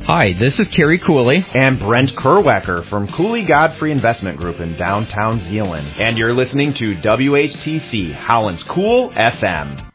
Hi, this is Terry Cooley. And Brent Kerwecker from Cooley Godfrey Investment Group in downtown Zeeland. And you're listening to WHTC, Holland's Cool FM.